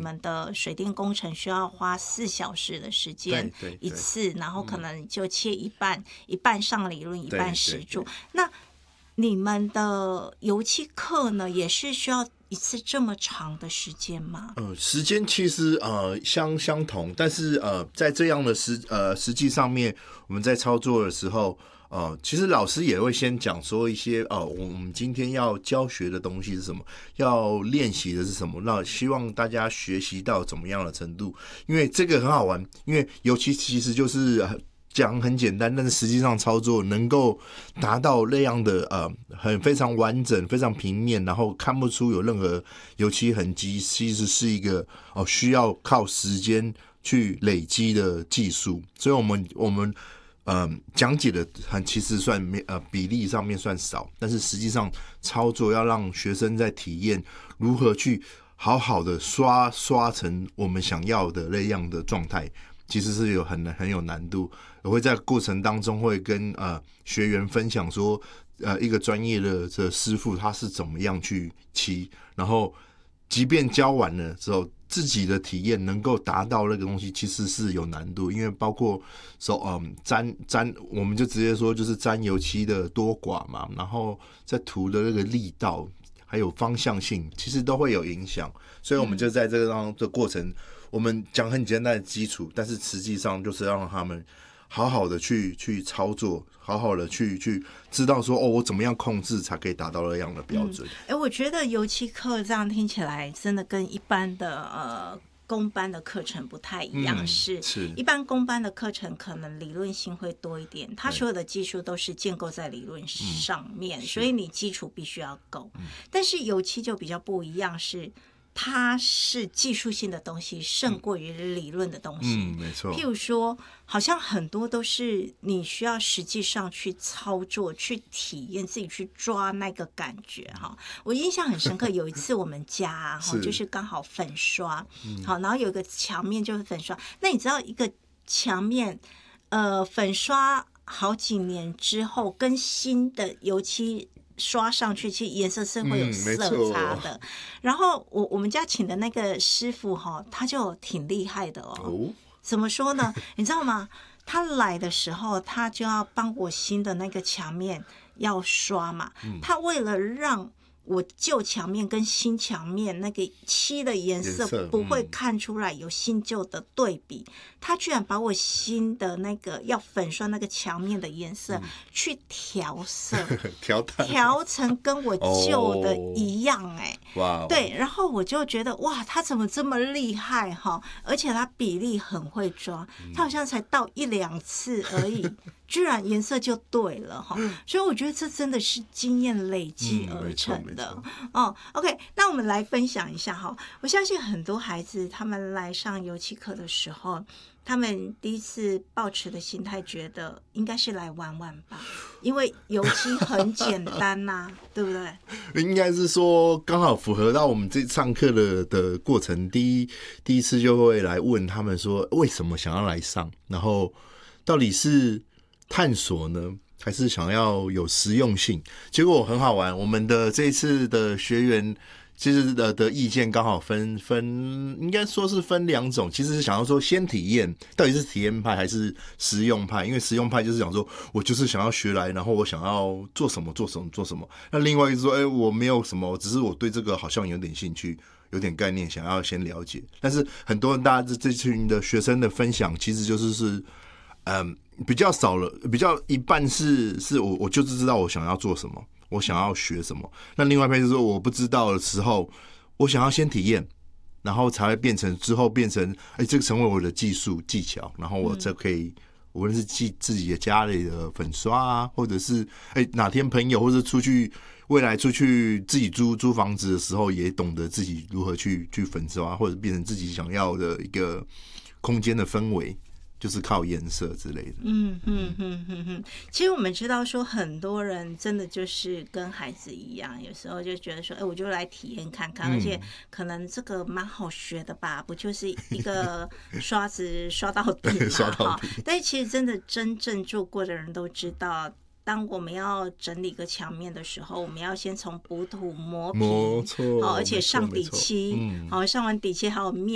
们的水电工程需要花4小时的时间一次，然后可能就切一半，一半上理论，一半实作。那你们的油漆课呢，也是需要一次这么长的时间吗？ 时间其实相同，但是在这样的实际上面，我们在操作的时候，其实老师也会先讲说一些我们今天要教学的东西是什么，要练习的是什么，那希望大家学习到怎么样的程度，因为这个很好玩，因为油漆其实就是讲很简单，但是实际上操作能够达到那样的非常完整、非常平面，然后看不出有任何油漆痕迹，其实是一个需要靠时间去累积的技术。所以我们讲解的其实算比例上面算少，但是实际上操作要让学生在体验如何去好好的刷成我们想要的那样的状态。其实是很有难度，我会在过程当中会跟学员分享说，一个专业的师傅他是怎么样去漆，然后即便教完了之后，自己的体验能够达到那个东西，其实是有难度，因为包括沾，我们就直接说就是沾油漆的多寡嘛，然后在涂的那个力道还有方向性，其实都会有影响，所以我们就在这个的过程。我们讲很简单的基础，但是实际上就是要让他们好好的去操作，好好的去知道说我怎么样控制才可以达到那样的标准。 我觉得油漆课这样听起来真的跟一般的公班的课程不太一样，是一般公班的课程可能理论性会多一点，它所有的技术都是建构在理论上面，所以你基础必须要够。但是油漆就比较不一样，是它是技术性的东西胜过于理论的东西， 没错。 譬如说，好像很多都是你需要实际上去操作、去体验、自己去抓那个感觉哈。我印象很深刻，有一次我们家就是刚好粉刷，好，然后有一个墙面就是粉刷。那你知道一个墙面，粉刷好几年之后，跟新的油漆刷上去，其实颜色是会有色差的。然后我们家请的那个师傅他就挺厉害的哦。怎么说呢？你知道吗？他来的时候，他就要帮我新的那个墙面要刷嘛。他为了让我旧墙面跟新墙面那个漆的颜色不会看出来有新旧的对比，他居然把我新的那个要粉刷那个墙面的颜色去调色，调成跟我旧的一样对，然后我就觉得哇，他怎么这么厉害而且他比例很会抓，他好像才到1-2次而已。居然颜色就对了所以我觉得这真的是经验累积而成的。OK， 那我们来分享一下我相信很多孩子他们来上油漆课的时候，他们第一次抱持的心态觉得应该是来玩玩吧，因为油漆很简单对不对？ 应该是说刚好符合到我们这上课的过程，第一次就会来问他们说为什么想要来上，然后到底是探索呢，还是想要有实用性？结果很好玩，我们的这一次的学员其实的意见刚好分应该说是分2种，其实是想要说先体验，到底是体验派还是实用派？因为实用派就是想说我就是想要学来，然后我想要做什么。那另外一个说我没有什么，只是我对这个好像有点兴趣，有点概念，想要先了解。但是很多人大家这群的学生的分享其实就是比较少了，比较一半是我就是知道我想要做什么，我想要学什么。那另外一半就是说我不知道的时候，我想要先体验，然后才会变成这个成为我的技术技巧，然后我这可以无论是自己的家里的粉刷或者是哪天朋友或者未来出去自己租房子的时候，也懂得自己如何去粉刷，或者变成自己想要的一个空间的氛围。就是靠颜色之类的。 其实我们知道说，很多人真的就是跟孩子一样，有时候就觉得说，我就来体验看看，而且可能这个蛮好学的吧，不就是一个刷子刷到底嘛？但其实真正做过的人都知道，当我们要整理个墙面的时候，我们要先从补土磨皮，而且上底漆，上完底漆还有面